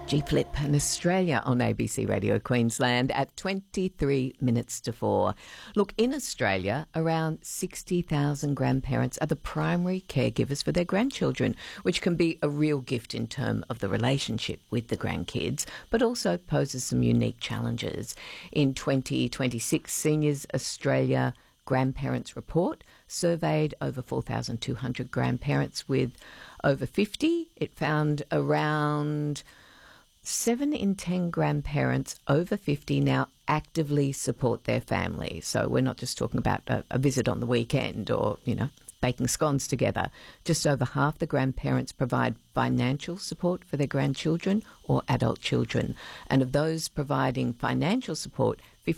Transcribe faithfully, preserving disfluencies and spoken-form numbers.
G Flip and Australia on A B C Radio Queensland at twenty-three minutes to four. Look, in Australia, around sixty thousand grandparents are the primary caregivers for their grandchildren, which can be a real gift in terms of the relationship with the grandkids, but also poses some unique challenges. In twenty twenty-six, Seniors Australia Grandparents Report surveyed over four thousand two hundred grandparents with over fifty. It found around Seven in ten grandparents over fifty now actively support their family. So we're not just talking about a, a visit on the weekend or, you know, baking scones together. Just over half the grandparents provide financial support for their grandchildren or adult children. And of those providing financial support,